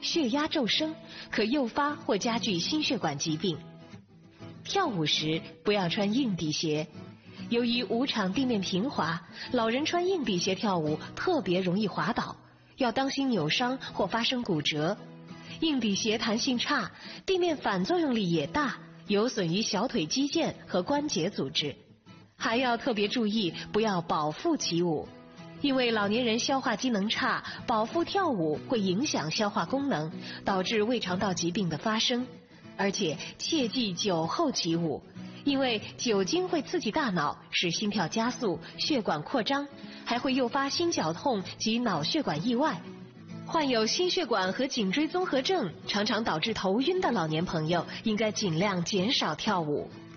血压骤升，可诱发或加剧心血管疾病。跳舞时不要穿硬底鞋，由于舞场地面平滑，老人穿硬底鞋跳舞特别容易滑倒，要当心扭伤或发生骨折。硬底鞋弹性差，地面反作用力也大，有损于小腿肌腱和关节组织。还要特别注意，不要饱腹起舞，因为老年人消化机能差，饱腹跳舞会影响消化功能，导致胃肠道疾病的发生。而且切忌酒后起舞，因为酒精会刺激大脑，使心跳加速、血管扩张，还会诱发心绞痛及脑血管意外。患有心血管和颈椎综合症，常常导致头晕的老年朋友，应该尽量减少跳舞。